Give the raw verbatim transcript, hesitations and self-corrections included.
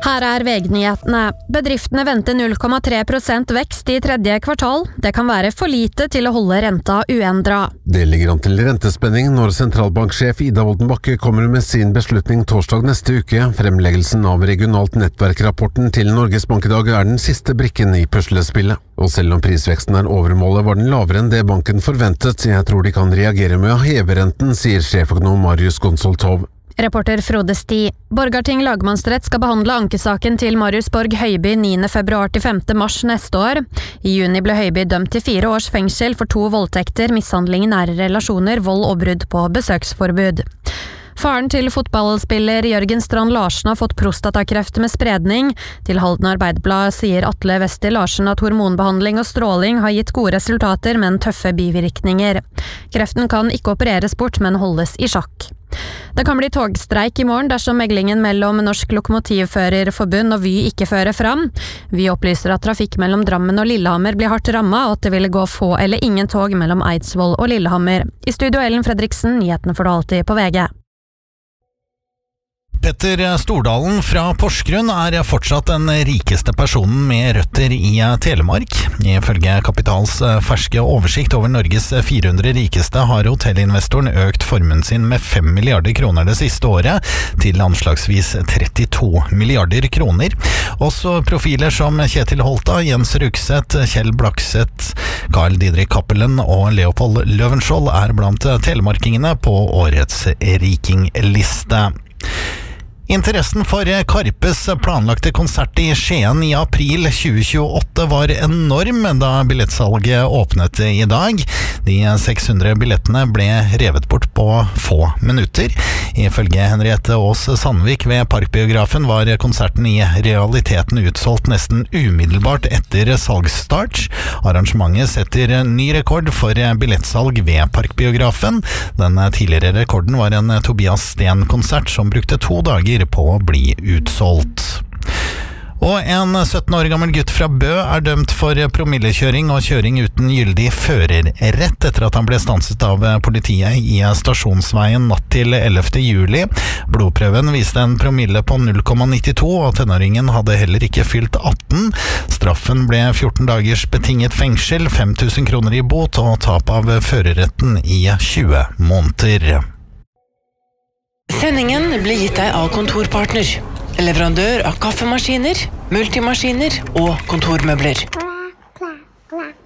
Her er V G-nyhetene. Bedriftene venter null komma tre prosent vekst i tredje kvartal. Det kan være for lite til å holde renta uendret. Det ligger an til rentespenning når sentralbanksjef Ida Wolden Bakke kommer med sin beslutning torsdag neste uke. Fremleggelsen av regionalt nettverkrapporten til Norges Bank i dag er den siste brikken i puslespillet. Og selv om prisveksten er over målet, var den lavere enn det banken forventet. Jeg tror de kan reagere med å heve renten, sier sjeføkonom Marius Gonsoltov. Reporter Frode Sti. Borgarting lagmannsrett skal behandle ankesaken til Marius Borg Høiby niende februar til femte mars neste år. I juni ble Høiby dømt til fire års fengsel for to voldtekter, mishandling i nære relasjoner, vold og brudd på besøksforbud. Faren til fotballspiller Jørgen Strand Larsen har fått prostatakreft med spredning. Til Halden Arbeiderblad sier Atle Wester Larsen at hormonbehandling og stråling har gitt gode resultater, men tøffe bivirkninger. Kreften kan ikke opereres bort, men holdes i sjakk. Det kan bli togstreik i morgen dersom meglingen mellom Norsk Lokomotivførerforbund og Vy ikke fører fram. Vy opplyser at trafikk mellom Drammen og Lillehammer blir hardt rammet, og at det ville gå få eller ingen tog mellom Eidsvoll og Lillehammer. I studio Ellen Fredriksen, nyhetene får du alltid på V G. Petter Stordalen fra Porsgrunn er fortsatt den rikeste personen med røtter i Telemark. Ifølge Kapitals ferske oversikt over Norges fire hundre rikeste har hotellinvestoren økt formuen sin med fem milliarder kroner det siste året, til anslagsvis trettito milliarder kroner. Også profiler som Kjetil Holta, Jens Rugseth, Kjell Blakseth, Carl Didrik Cappelen og Leopold Løvenskiold er blant telemarkingene på årets rikingliste. Interessen for Karpes planlagte konsert i Skien i april tjue tjueåtte var enorm da billettsalget åpnet i dag. De seks hundre billettene ble revet bort på få minutter. Ifølge Henriette Aas Sandvik ved Parkbiografen var konserten i realiteten utsolgt nesten umiddelbart etter salgsstart. Arrangementet setter ny rekord for billettsalg ved Parkbiografen. Den tidligere rekorden var en Tobias Sten-konsert som brukte to dager på å bli utsolgt. Og en sytten år gammel gutt fra Bø er dømt for promillekjøring og kjøring uten gyldig førerrett etter at han ble stanset av politiet i Stasjonsveien natt til ellevte juli. Blodprøven viste en promille på null komma nittito, og tenåringen hadde heller ikke fylt atten. Straffen ble fjorten dagers betinget fengsel, fem tusen kroner i bot og tap av førerretten i tjue måneder. Sendingen blir gitt deg av Kontorpartner, leverandør av kaffemaskiner, multimaskiner og kontormøbler.